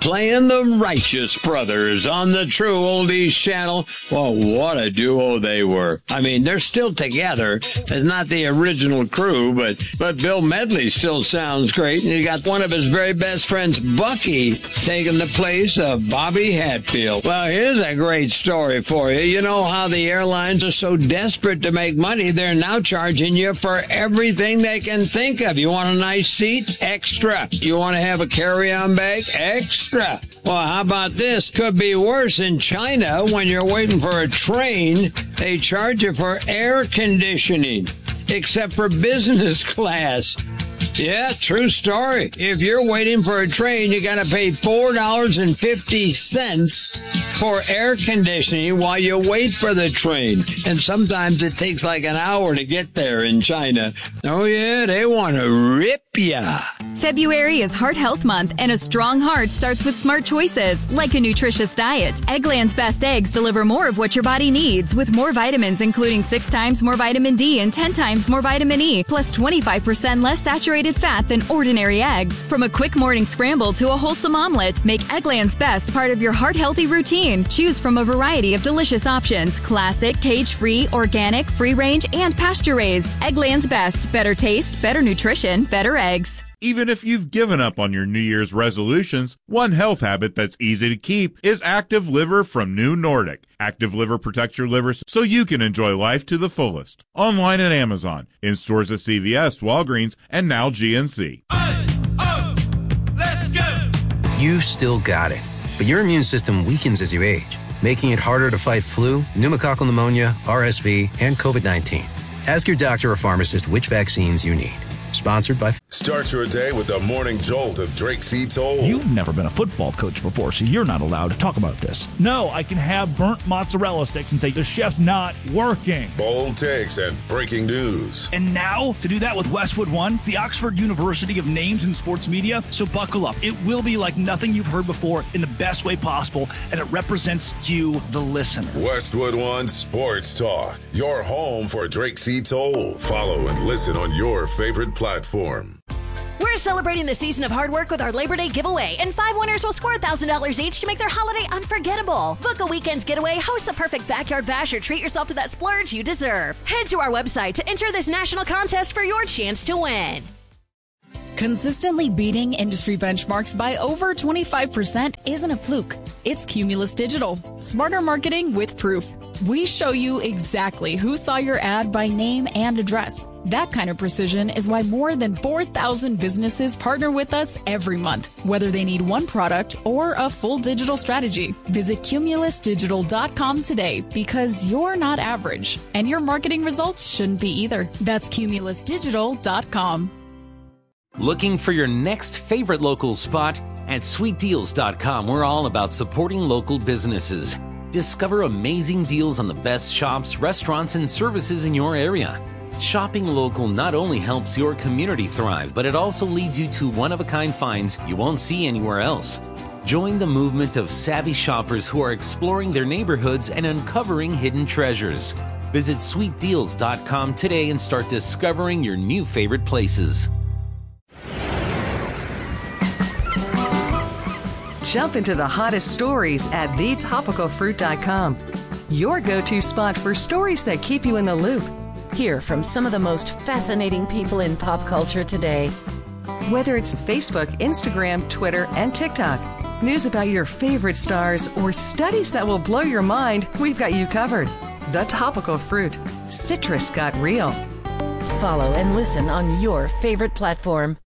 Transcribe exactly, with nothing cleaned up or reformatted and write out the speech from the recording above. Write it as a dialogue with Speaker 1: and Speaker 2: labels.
Speaker 1: playing the Righteous Brothers on the True Oldies channel. Well, what a duo they were. I mean, they're still together. It's not the original crew, but, but Bill Medley still sounds great. And you got one of his very best friends, Bucky, taking the place of Bobby Hatfield. Well, here's a great story for you. You know how the airlines are so desperate to make money, they're now charging you for everything they can think of. You want a nice seat? Extra. You want to have a carry-on bag? Extra. Well, how about this? Could be worse in China. When you're waiting for a train, they charge you for air conditioning, except for business class. Yeah, true story. If you're waiting for a train, you got to pay four dollars and fifty cents for air conditioning while you wait for the train. And sometimes it takes like an hour to get there in China. Oh, yeah, they want to rip ya.
Speaker 2: February is Heart Health Month, and a strong heart starts with smart choices, like a nutritious diet. Eggland's Best Eggs deliver more of what your body needs, with more vitamins, including six times more vitamin D and ten times more vitamin E, plus twenty-five percent less saturated fat than ordinary eggs. From a quick morning scramble to a wholesome omelet, make Eggland's Best part of your heart-healthy routine. Choose from a variety of delicious options: classic, cage-free, organic, free-range, and pasture-raised. Eggland's Best. Better taste, better nutrition, better eggs.
Speaker 3: Even if you've given up on your New Year's resolutions, one health habit that's easy to keep is Active Liver from New Nordic. Active Liver protects your liver so you can enjoy life to the fullest. Online at Amazon, in stores at C V S, Walgreens, and now G N C.
Speaker 4: Oh, oh, let's go!
Speaker 5: You still got it, but your immune system weakens as you age, making it harder to fight flu, pneumococcal pneumonia, R S V, and COVID nineteen. Ask your doctor or pharmacist which vaccines you need. Sponsored by...
Speaker 6: Start your day with the morning jolt of Drake C. Toll.
Speaker 7: You've never been a football coach before, so you're not allowed to talk about this. No, I can have burnt mozzarella sticks and say the chef's not working.
Speaker 6: Bold takes and breaking news.
Speaker 7: And now, to do that with Westwood One, the Oxford University of Names in Sports Media. So buckle up. It will be like nothing you've heard before in the best way possible, and it represents you, the listener.
Speaker 6: Westwood One Sports Talk, your home for Drake C. Toll. Follow and listen on your favorite platform.
Speaker 8: We're celebrating the season of hard work with our Labor Day giveaway, and five winners will score one thousand dollars each to make their holiday unforgettable. Book a weekend's getaway, host the perfect backyard bash, or treat yourself to that splurge you deserve. Head to our website to enter this national contest for your chance to win.
Speaker 9: Consistently beating industry benchmarks by over twenty-five percent isn't a fluke. It's Cumulus Digital. Smarter marketing with proof. We show you exactly who saw your ad by name and address. That kind of precision is why more than four thousand businesses partner with us every month, whether they need one product or a full digital strategy. Visit cumulus digital dot com today, because you're not average, and your marketing results shouldn't be either. That's cumulus digital dot com.
Speaker 10: Looking for your next favorite local spot? At sweet deals dot com, we're all about supporting local businesses. Discover amazing deals on the best shops, restaurants, and services in your area. Shopping local not only helps your community thrive, but it also leads you to one-of-a-kind finds you won't see anywhere else. Join the movement of savvy shoppers who are exploring their neighborhoods and uncovering hidden treasures. Visit sweet deals dot com today and start discovering your new favorite places.
Speaker 11: Jump into the hottest stories at the topical fruit dot com. Your go-to spot for stories that keep you in the loop.
Speaker 12: Hear from some of the most fascinating people in pop culture today.
Speaker 11: Whether it's Facebook, Instagram, Twitter, and TikTok, news about your favorite stars, or studies that will blow your mind, we've got you covered. The Topical Fruit. Citrus got real.
Speaker 12: Follow and listen on your favorite platform.